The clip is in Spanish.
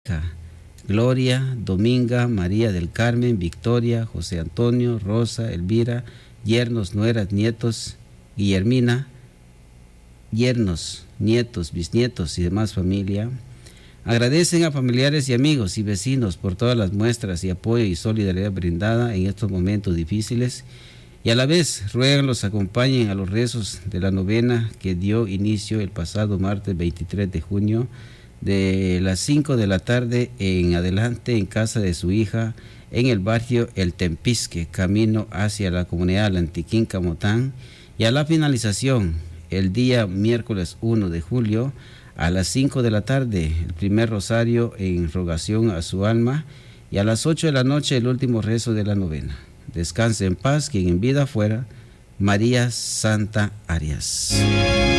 Gloria, Dominga, María del Carmen, Victoria, José Antonio, Rosa, Elvira, yernos, nueras, nietos, Guillermina, yernos, nietos, bisnietos y demás familia. Agradecen a familiares y amigos y vecinos por todas las muestras y apoyo y solidaridad brindada en estos momentos difíciles, y a la vez ruegan los acompañen a los rezos de la novena que dio inicio el pasado martes 23 de junio de las 5 de la tarde en adelante en casa de su hija en el barrio El Tempisque, camino hacia la comunidad Lantiquín Camotán, y a la finalización el día miércoles 1 de julio a las 5 de la tarde el primer rosario en rogación a su alma, y a las 8 de la noche el último rezo de la novena. Descanse en paz quien en vida fuera, María Santa Arias.